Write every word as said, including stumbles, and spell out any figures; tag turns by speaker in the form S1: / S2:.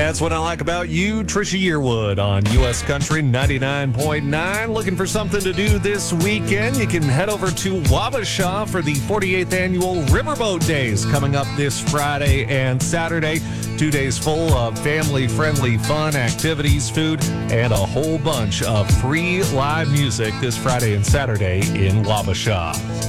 S1: That's what I like about you, Trisha Yearwood on U S Country ninety-nine point nine. Looking for something to do this weekend? You can head over to Wabasha for the forty-eighth Annual Riverboat Days coming up this Friday and Saturday. Two days full of family-friendly fun, activities, food, and a whole bunch of free live music this Friday and Saturday in Wabasha.